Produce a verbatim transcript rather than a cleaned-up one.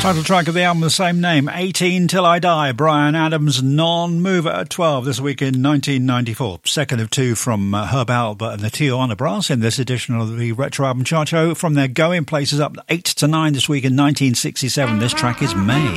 Title track of the album, the same name, eighteen Till I Die, Bryan Adams, Non-Mover at twelve this week in nineteen ninety-four. Second of two from uh, Herb Alpert and the Tijuana Brass in this edition of the Retro Album Chart Show. From their Going Places up eight to nine this week in nineteen sixty-seven. This track is May.